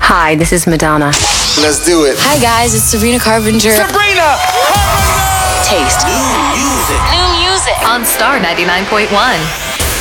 Hi, this is Madonna. Let's do it. Hi guys, it's Sabrina Carpenter. Sabrina Carpenter! Taste. New music. New music. On Star 99.1.